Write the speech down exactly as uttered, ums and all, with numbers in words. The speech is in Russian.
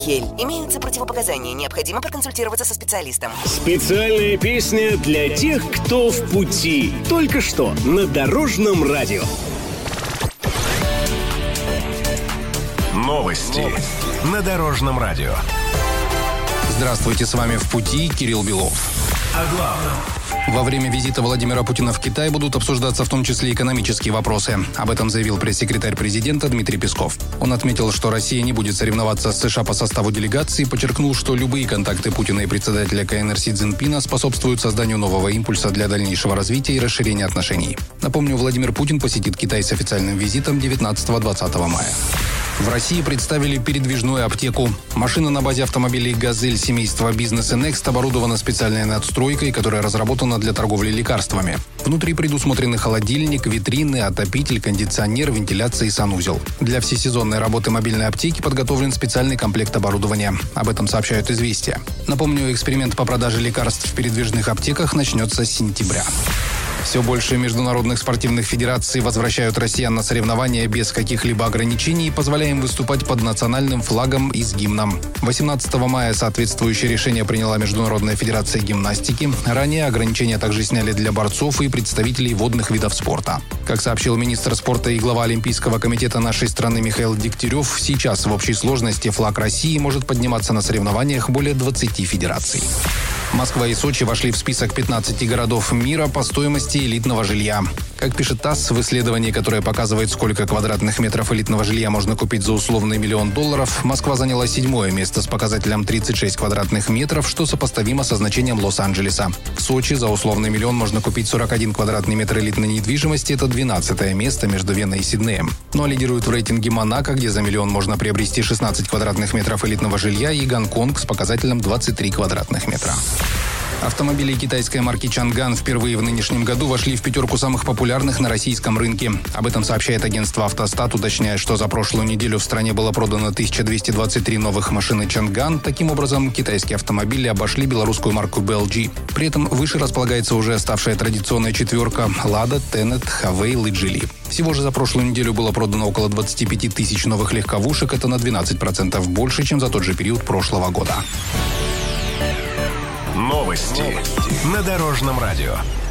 Хель. Имеются противопоказания. Необходимо проконсультироваться со специалистом. Специальная песня для тех, кто в пути. Только что на Дорожном радио. Новости, Новости на Дорожном радио. Здравствуйте, с вами «В пути» Кирилл Белов. О главном. Во время визита Владимира Путина в Китай будут обсуждаться в том числе экономические вопросы. Об этом заявил пресс-секретарь президента Дмитрий Песков. Он отметил, что Россия не будет соревноваться с США по составу делегации, подчеркнул, что любые контакты Путина и председателя КНР Си Цзиньпина способствуют созданию нового импульса для дальнейшего развития и расширения отношений. Напомню, Владимир Путин посетит Китай с официальным визитом девятнадцатого-двадцатого мая. В России представили передвижную аптеку. Машина на базе автомобилей «Газель» семейства «Бизнес и Next» оборудована специальной надстройкой, которая разработана для торговли лекарствами. Внутри предусмотрены холодильник, витрины, отопитель, кондиционер, вентиляция и санузел. Для всесезонной работы мобильной аптеки подготовлен специальный комплект оборудования. Об этом сообщают «Известия». Напомню, эксперимент по продаже лекарств в передвижных аптеках начнется с сентября. Все больше международных спортивных федераций возвращают россиян на соревнования без каких-либо ограничений, позволяя им выступать под национальным флагом и с гимном. восемнадцатого мая соответствующее решение приняла Международная федерация гимнастики. Ранее ограничения также сняли для борцов и представителей водных видов спорта. Как сообщил министр спорта и глава Олимпийского комитета нашей страны Михаил Дегтярев, сейчас в общей сложности флаг России может подниматься на соревнованиях более двадцати федераций. Москва и Сочи вошли в список пятнадцати городов мира по стоимости элитного жилья. Как пишет ТАСС, в исследовании, которое показывает, сколько квадратных метров элитного жилья можно купить за условный миллион долларов, Москва заняла седьмое место с показателем тридцать шесть квадратных метров, что сопоставимо со значением Лос-Анджелеса. В Сочи за условный миллион можно купить сорок один квадратный метр элитной недвижимости, это двенадцатое место между Веной и Сиднеем. Ну а лидирует в рейтинге Монако, где за миллион можно приобрести шестнадцать квадратных метров элитного жилья, и Гонконг с показателем двадцать три квадратных метра. Автомобили китайской марки Чанган впервые в нынешнем году вошли в пятерку самых популярных на российском рынке. Об этом сообщает агентство «Автостат», уточняя, что за прошлую неделю в стране было продано тысяча двести двадцать три новых машины Чанган. Таким образом, китайские автомобили обошли белорусскую марку би эл джи. При этом выше располагается уже ставшая традиционная четверка Lada, Tenet, Havei и Geely. Всего же за прошлую неделю было продано около двадцать пять тысяч новых легковушек. Это на двенадцать процентов больше, чем за тот же период прошлого года. Новости на Дорожном радио.